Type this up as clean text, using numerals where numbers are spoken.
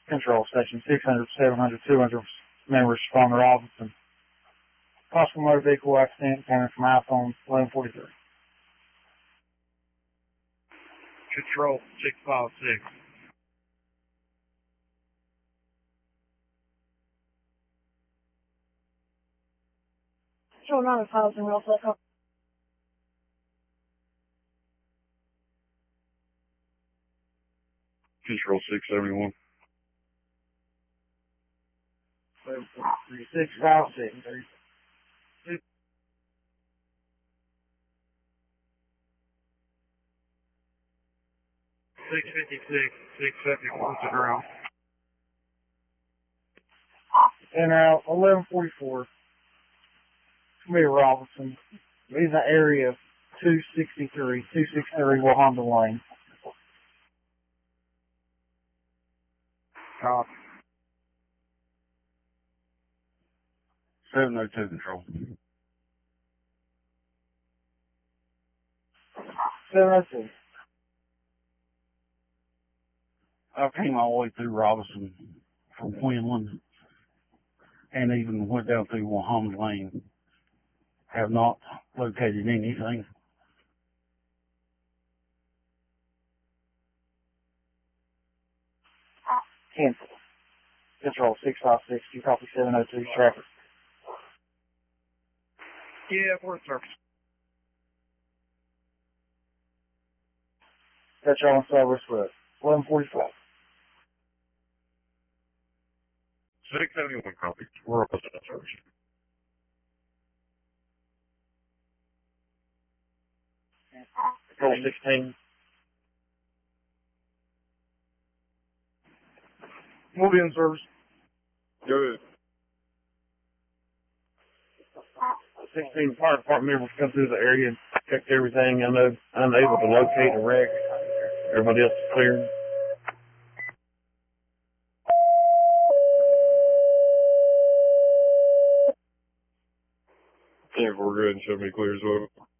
Control Station 600, 700, 200 members from Robinson. Possible motor vehicle accident coming from iPhone 1143. Control 656. Control 9,000, real quick. Control 671. 656. 656, 674 to ground. And out 1144. Committee Robinson. In the area of 263 Wahonda Lane. Copy. 702 control. 702. I came all the way through Robinson from Quinlan and even went down through Wahonda Lane. Have not located anything. Cancel. Control 656. You copy 702 traffic. Yeah, we're service. That's y'all on service with 1145. 671 copy. We're up on service. Control 16. We'll be in service. Good. 16 fire department members come through the area and checked everything. Unable to locate a wreck. Everybody else is cleared. Yeah, we're good and should be clear as well.